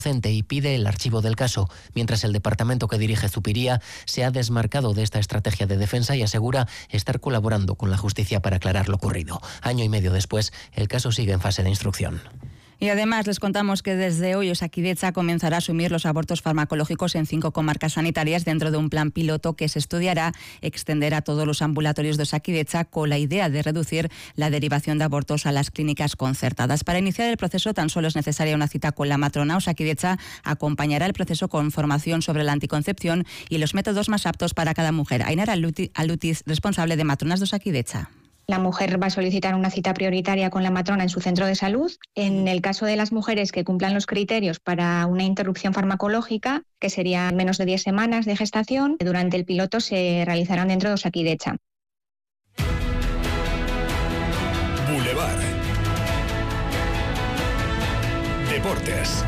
y pide el archivo del caso, mientras el departamento que dirige Zupiría se ha desmarcado de esta estrategia de defensa y asegura estar colaborando con la justicia para aclarar lo ocurrido. Año y medio después, el caso sigue en fase de instrucción. Y además les contamos que desde hoy Osakidetza comenzará a asumir los abortos farmacológicos en 5 comarcas sanitarias dentro de un plan piloto que se estudiará extender a todos los ambulatorios de Osakidetza con la idea de reducir la derivación de abortos a las clínicas concertadas. Para iniciar el proceso tan solo es necesaria una cita con la matrona. Osakidetza acompañará el proceso con formación sobre la anticoncepción y los métodos más aptos para cada mujer. Ainara Alutiz, responsable de matronas de Osakidetza. La mujer va a solicitar una cita prioritaria con la matrona en su centro de salud. En el caso de las mujeres que cumplan los criterios para una interrupción farmacológica, que serían menos de 10 semanas de gestación, durante el piloto se realizarán dentro de Osakidetza. Boulevard. Deportes.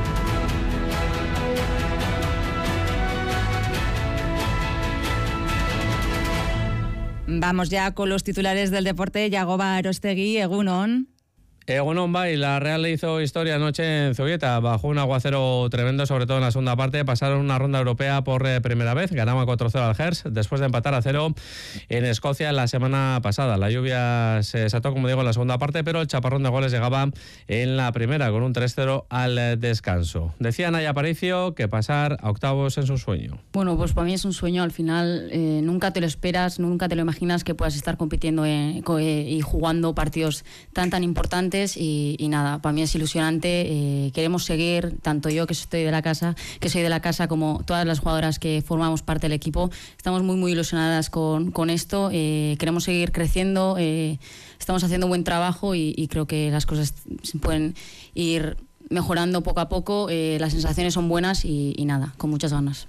Vamos ya con los titulares del deporte. Yagoba Arostegui, Egunon. Egunon Bay, la Real hizo historia anoche en Zubieta, bajo un aguacero tremendo, sobre todo en la segunda parte. Pasaron una ronda europea por primera vez, ganaba 4-0 al Hertz, después de empatar a 0 en Escocia la semana pasada. La lluvia se desató, como digo, en la segunda parte, pero el chaparrón de goles llegaba en la primera, con un 3-0 al descanso. Decía Naya Aparicio que pasar a octavos es un sueño. Bueno, pues para mí es un sueño, al final nunca te lo esperas, nunca te lo imaginas que puedas estar compitiendo y jugando partidos tan importantes. Y nada, para mí es ilusionante. Queremos seguir, tanto yo que soy de la casa, como todas las jugadoras que formamos parte del equipo. Estamos muy ilusionadas con esto. Queremos seguir creciendo. Estamos haciendo buen trabajo y creo que las cosas se pueden ir mejorando poco a poco. Las sensaciones son buenas y nada, con muchas ganas.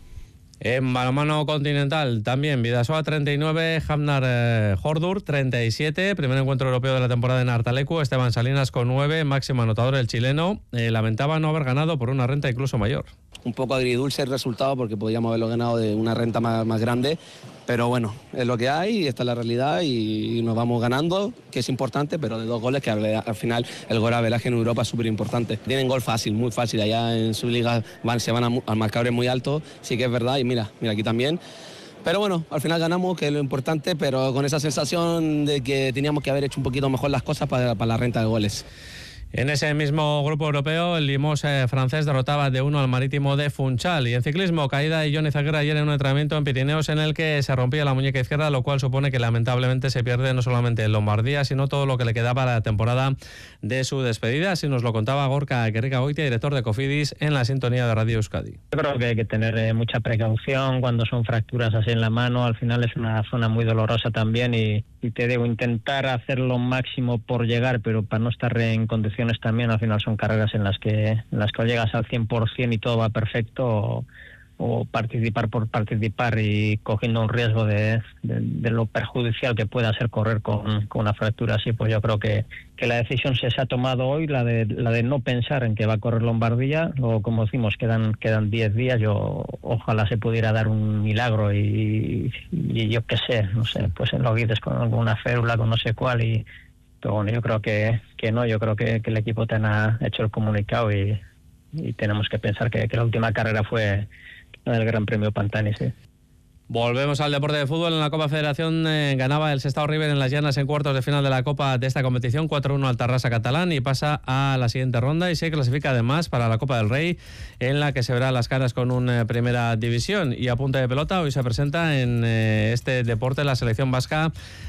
En balonmano continental también, Bidasoa 39, Hamnar Hordur 37, primer encuentro europeo de la temporada en Artalecu. Esteban Salinas con 9, máximo anotador el chileno, lamentaba no haber ganado por una renta incluso mayor. Un poco agridulce el resultado porque podíamos haberlo ganado de una renta más grande, pero bueno, es lo que hay, esta es la realidad y nos vamos ganando, que es importante, pero de 2 goles que al final el gol averaje en Europa es súper importante. Tienen gol fácil, muy fácil, allá en su liga se van al marcador muy alto, sí que es verdad, y mira aquí también. Pero bueno, al final ganamos, que es lo importante, pero con esa sensación de que teníamos que haber hecho un poquito mejor las cosas para la renta de goles. En ese mismo grupo europeo, el Limos francés derrotaba de 1 al Marítimo de Funchal. Y en ciclismo, caída de Johnny Zaguera ayer en un entrenamiento en Pirineos en el que se rompía la muñeca izquierda, lo cual supone que lamentablemente se pierde no solamente en Lombardía, sino todo lo que le quedaba a la temporada de su despedida. Así nos lo contaba Gorka Gerrikagoitia, director de Cofidis, en la sintonía de Radio Euskadi. Yo creo que hay que tener mucha precaución cuando son fracturas así en la mano. Al final es una zona muy dolorosa también y te digo, intentar hacer lo máximo por llegar, pero para no estar en condiciones también. Al final son carreras en las que llegas al 100% y todo va perfecto, o participar por participar y cogiendo un riesgo de lo perjudicial que pueda ser correr con una fractura así. Pues yo creo que la decisión se ha tomado hoy, la de no pensar en que va a correr Lombardía. Luego, como decimos, quedan 10 días. Ojalá se pudiera dar un milagro y yo qué sé, no sé, pues en lo guides con alguna férula, con no sé cuál, pero bueno, yo creo que no, yo creo que el equipo ha hecho el comunicado y tenemos que pensar que la última carrera fue la del Gran Premio Pantani, sí. Volvemos al deporte de fútbol. En la Copa Federación ganaba el Sestao River en Las Llanas en cuartos de final de la Copa de esta competición, 4-1 al Tarrasa catalán, y pasa a la siguiente ronda y se clasifica además para la Copa del Rey, en la que se verá las caras con una primera división. Y a punta de pelota hoy se presenta en este deporte la selección vasca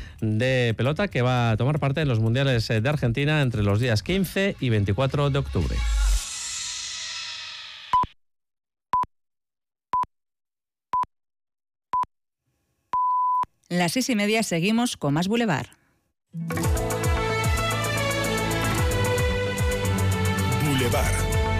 de pelota, que va a tomar parte en los mundiales de Argentina entre los días 15 y 24 de octubre. Las 6:30 seguimos con más Boulevard. Boulevard.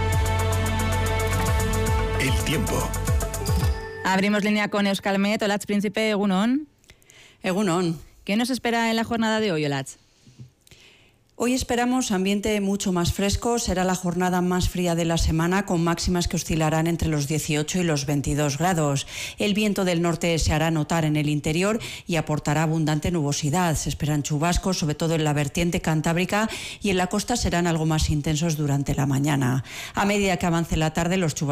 El tiempo. Abrimos línea con Euskalmet. Olatz Príncipe, Egunon. Egunon. ¿Qué nos espera en la jornada de hoy, Olatz? Hoy esperamos ambiente mucho más fresco, será la jornada más fría de la semana, con máximas que oscilarán entre los 18 y los 22 grados. El viento del norte se hará notar en el interior y aportará abundante nubosidad. Se esperan chubascos, sobre todo en la vertiente cantábrica, y en la costa serán algo más intensos durante la mañana. A medida que avance la tarde, los chubascos